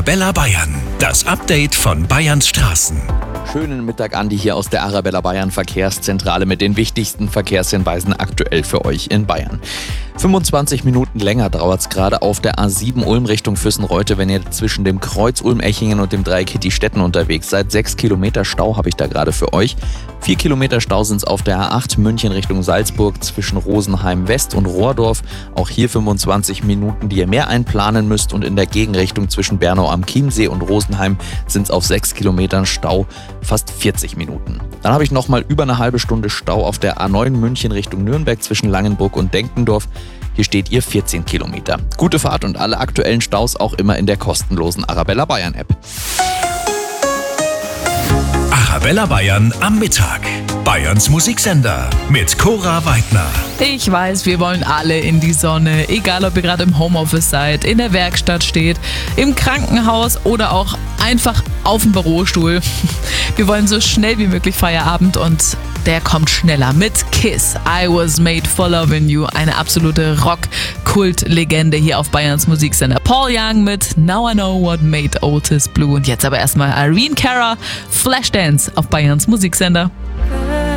Arabella Bayern, das Update von Bayerns Straßen. Schönen Mittag, Andi, hier aus der Arabella Bayern Verkehrszentrale mit den wichtigsten Verkehrshinweisen aktuell für euch in Bayern. 25 Minuten länger dauert es gerade auf der A7 Ulm Richtung Füssen-Reute, wenn ihr zwischen dem Kreuz Ulm-Echingen und dem Dreieck Hitti-Stetten unterwegs seid. 6 Kilometer Stau habe ich da gerade für euch. 4 Kilometer Stau sind es auf der A8 München Richtung Salzburg zwischen Rosenheim West und Rohrdorf. Auch hier 25 Minuten, die ihr mehr einplanen müsst. Und in der Gegenrichtung zwischen Bernau am Chiemsee und Rosenheim sind es auf 6 Kilometern Stau fast 40 Minuten. Dann habe ich nochmal über eine halbe Stunde Stau auf der A9 München Richtung Nürnberg zwischen Langenburg und Denkendorf. Hier steht ihr 14 Kilometer. Gute Fahrt und alle aktuellen Staus auch immer in der kostenlosen Arabella Bayern App. Arabella Bayern am Mittag. Bayerns Musiksender mit Cora Weidner. Ich weiß, wir wollen alle in die Sonne, egal ob ihr gerade im Homeoffice seid, in der Werkstatt steht, im Krankenhaus oder auch einfach auf dem Bürostuhl. Wir wollen so schnell wie möglich Feierabend und der kommt schneller mit KISS. I Was Made for Loving You. Eine absolute Rock-Kult-Legende hier auf Bayerns Musiksender. Paul Young mit Now I Know What Made Otis Blue. Und jetzt aber erstmal Irene Cara, Flashdance auf Bayerns Musiksender.